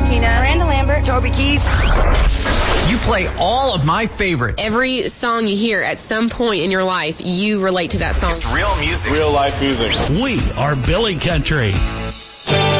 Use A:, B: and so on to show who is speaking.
A: Argentina, Miranda Lambert, Toby Keith.
B: You play all of my favorites.
C: Every song you hear at some point in your life, you relate to that song.
D: It's real music.
E: Real life music.
F: We are Billy Country.